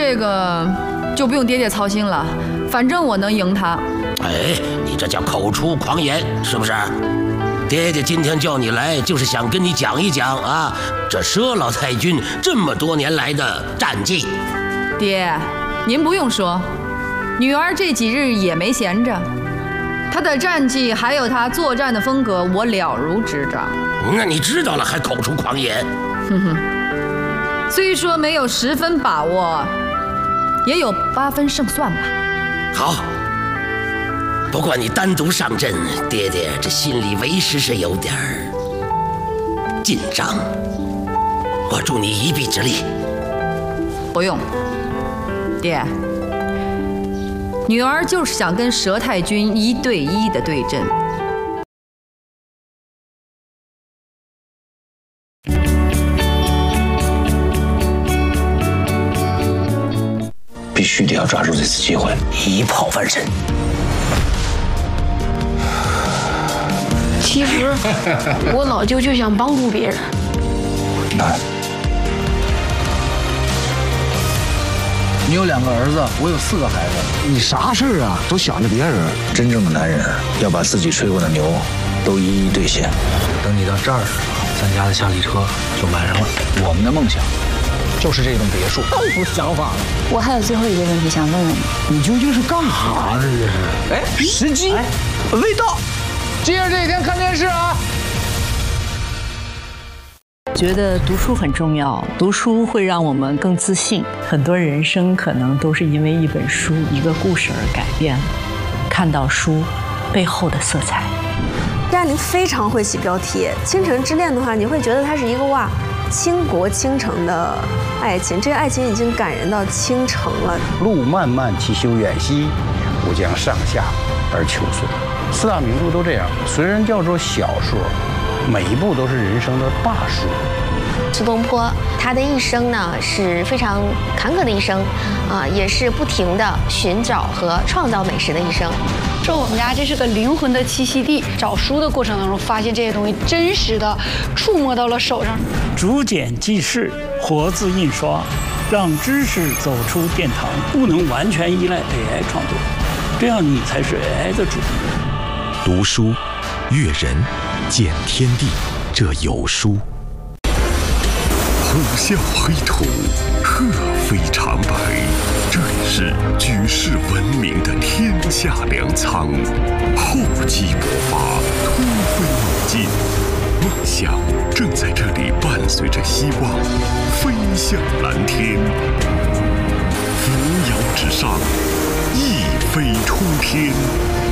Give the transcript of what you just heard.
这个就不用爹爹操心了，反正我能赢他。 哎，你这叫口出狂言，是不是？爹爹今天叫你来，就是想跟你讲一讲啊，这佘老太君这么多年来的战绩。 爹，您不用说，女儿这几日也没闲着，她的战绩还有她作战的风格，我了如指掌。 那你知道了还口出狂言？ 哼哼，虽说没有10分把握，也有8分胜算吧。 好。不过你单独上阵，爹爹这心里为时是有点紧张。我助你一臂之力。 不用，爹，女儿就是想跟佘太君1对1的对阵。 必须得要抓住这次机会，一炮翻身。 其实我老舅就想帮助别人。 你有2个儿子，我有4个孩子， 你啥事儿啊都想着别人。真正的男人要把自己吹过的牛都一一兑现。 等你到这儿，咱家的夏利车就买上了。我们的梦想就是这栋别墅。 太有想法了。 我还有最后一个问题想问问你， 你究竟是干啥呢？这是？哎，时机，未到。 接着这一天看电视啊。 觉得读书很重要，读书会让我们更自信。很多人生可能都是因为一本书、一个故事而改变了。看到书背后的色彩。 张爱玲非常会起标题，《倾城之恋》的话，你会觉得它是一个哇，倾国倾城的爱情。这个爱情已经感人到倾城了。 路漫漫其修远兮，吾将上下而求索。4大名著都这样，虽然叫做小说，每一部都是人生的大书。 苏东坡他的一生呢是非常坎坷的一生，也是不停的寻找和创造美食的一生。 说我们家这是个灵魂的栖息地，找书的过程当中发现这些东西真实的触摸到了手上。 竹简记事，活字印刷，让知识走出殿堂，不能完全依赖 AI 创作，这样你才是 AI 的主人。 读书阅人见天地，这有书。 虎啸黑土，鹤飞长白，这里是举世闻名的天下粮仓。厚积薄发，突飞猛进，梦想正在这里伴随着希望飞向蓝天。扶摇直上，一飞冲天。